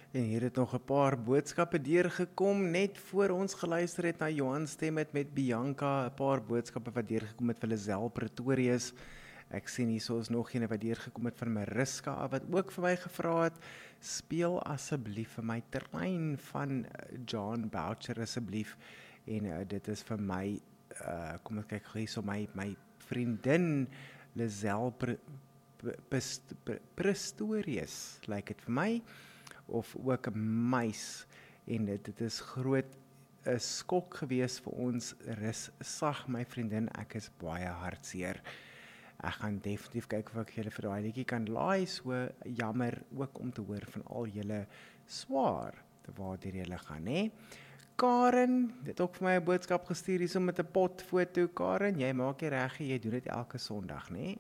En hier het nog 'n paar boodskappe deurgekom, net voor ons geluister het na Johan stem het met Bianca, 'n paar boodskappe wat deurgekom het vir Lisel Pretorius. Ek sien hierso is nog een wat deurgekom het van Mariska, wat ook vir my gevra het, speel asseblief vir my Terrein van John Boucher asseblief. En dit is vir my, kom ek kyk hierso, my vriendin Lisel Pretorius, lyk dit vir my, of ook 'n muis, en dit is groot 'n skok gewees vir ons. Rus sag my vriendin, ek is baie hartseer. Ek gaan definitief kyk of ek julle vir daai liedjie kan laai, so jammer ook om te hoor van al julle swaar waardeur julle gaan, hè. Karen, dit ook vir my 'n boodskap gestuur hierso met 'n potfoto. Karen, jy maak nie reg, jy doen dit elke Sondag, né?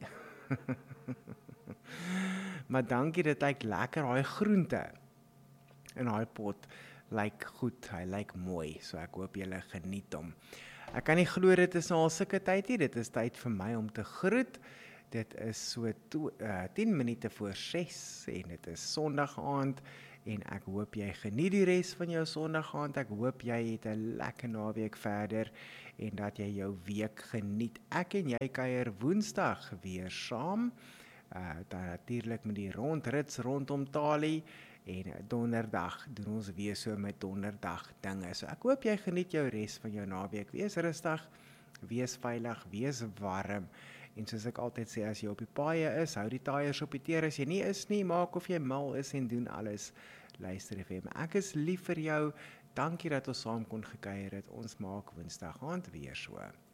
Maar dankie, dit lyk lekker, daai groente in daai pot lyk goed, hy lyk mooi, so ek hoop julle geniet hom. Ek kan nie glo dit is al sulke tyd nie, dit is tyd vir my om te groet. Dit is so 10 minute voor 6 en dit is Sondag aand en ek hoop jy geniet die res van jou Sondag aand. Ek hoop jy het 'n lekker naweek verder en dat jy jou week geniet. Ek en jy kuier Woensdag weer saam. Dan natuurlik met die rondrits rondom Talie. En Donderdag doen ons weer so met Donderdag dinge. So ek hoop jy geniet jou res van jou naweek. Wees rustig, wees veilig, wees warm. En soos ek altyd sê, as jy op die paaie is, hou die taaiers op die teer. As jy nie is nie, maak of jy mal is en doen alles. Luister FM. Ek is lief vir jou. Dankie dat ons saam kon gekuier het. Ons maak Woensdag aand weer so.